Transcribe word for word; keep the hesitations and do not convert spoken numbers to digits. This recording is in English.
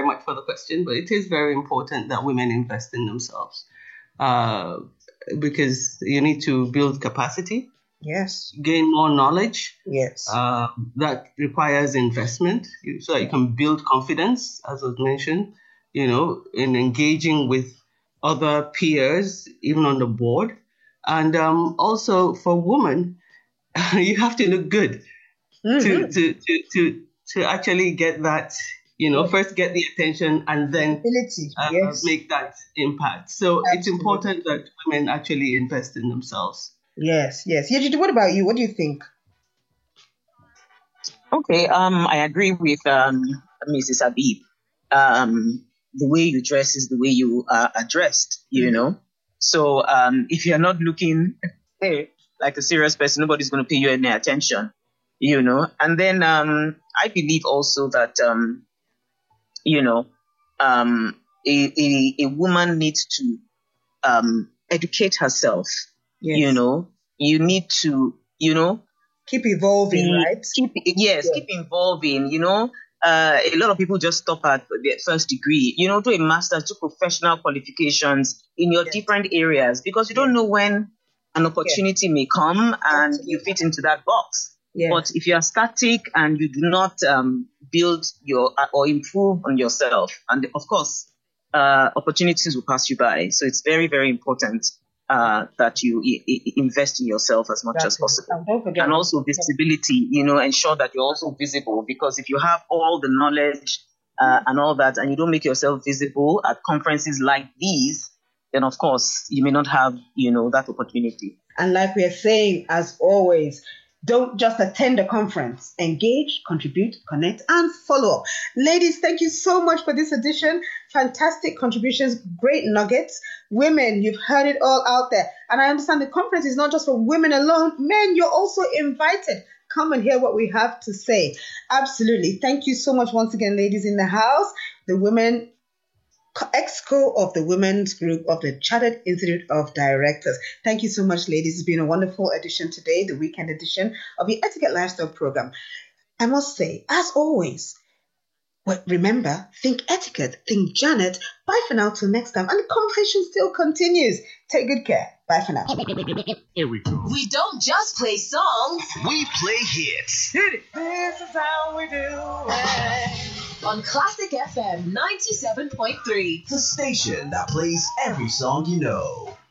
very much for the question, but it is very important that women invest in themselves uh, because you need to build capacity. Yes. Gain more knowledge. Yes. Uh, that requires investment so that you can build confidence, as was mentioned, you know, in engaging with other peers, even on the board. And um, also for women, you have to look good Mm-hmm. to, to, to, to, to actually get that, you know, Yes. first get the attention and then Ability. uh, Yes. make that impact. So Absolutely. it's important that women actually invest in themselves. Yes, yes. Yejide, what about you? What do you think? Okay, um, I agree with um, Missus Habib. Um, the way you dress is the way you are addressed, you Mm-hmm. know. So um, if you're not looking hey, like a serious person, nobody's going to pay you any attention, you know. And then um, I believe also that, um, you know, um, a, a, a woman needs to um, educate herself, Yes. you know. You need to, you know, Keep evolving, be- right? Keep yes, Yeah. keep involving. You know, uh, a lot of people just stop at their first degree. You know, do a master's, do professional qualifications in your Yes. different areas because you don't Yes. know when an opportunity may come and Absolutely. you fit into that box. Yes. But if you are static and you do not um, build your uh, or improve on yourself, and of course, uh, opportunities will pass you by. So it's very, very important uh, that you I- I- invest in yourself as much as Exactly. possible. And don't forget, And also visibility, you know, ensure that you're also visible because if you have all the knowledge uh, and all that and you don't make yourself visible at conferences like these, then of course you may not have, you know, that opportunity. and like we are saying, as always, don't just attend the conference. Engage, contribute, connect, and follow up. Ladies, thank you so much for this edition. Fantastic contributions, great nuggets. Women, you've heard it all out there. And I understand the conference is not just for women alone. Men, you're also invited. Come and hear what we have to say. Absolutely. Thank you so much once again, ladies in the house. The women Exco of the Women's Group of the Chartered Institute of Directors. Thank you so much, ladies. It's been a wonderful edition today, the weekend edition of the Etiquette Lifestyle Program. I must say, as always, well, remember, think etiquette, think Janet. Bye for now till next time. And the conversation still continues. Take good care. Bye for now. Here we go. We don't just play songs. We play hits. Hit it. This is how we do it. On Classic F M ninety-seven point three. The station that plays every song you know.